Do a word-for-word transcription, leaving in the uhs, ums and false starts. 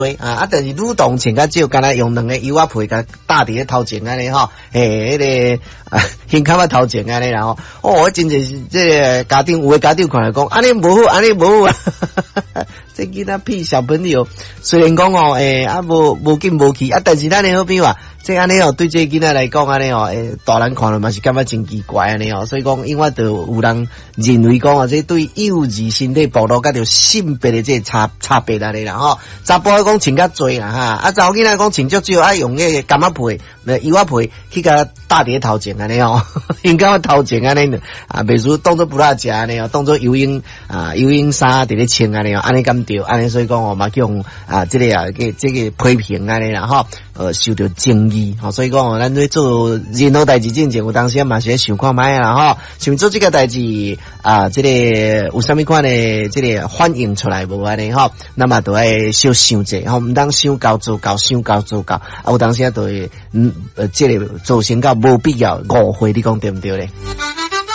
对啊，啊，但是蠕动穿较少，敢若用两个油仔皮甲搭伫咧头前安尼吼，诶，迄、那个啊，胸口啊头前安尼然后，哦，真正是这个家长有诶家长看来讲，安尼无好，安尼无好啊，这囡仔屁小朋友，虽然讲哦，诶，啊无无紧无气，啊，但是咱诶好比话。这安尼哦，对这囡仔来讲安尼哦，诶，大人看了嘛是感觉真奇怪安尼哦，所以讲，因为就有人认为讲哦，这对幼儿身体暴露甲着性别的这差差别安尼啦吼，查甫讲穿较多啦哈，啊查某囡仔讲穿较少，爱用迄个柑仔皮、呃油仔皮去甲搭伫头前安尼哦，应该头前安尼啊，袂如当做布拉食安尼哦，当做游泳啊游泳衫伫咧穿安尼哦，安尼敢对，安尼所以讲哦嘛叫啊这个啊个这个批评安尼啦吼，呃受到争。好，所以讲，咱在做任何代志之前，有当时嘛是想看卖啦吼，想做这个代志啊，这个有啥物款的这个反应出来无安尼吼，那么都爱小想者，吼，唔当想高做高，想高做高，啊，有当时啊都会嗯呃，这个造成到无必要误会，你讲对唔对咧？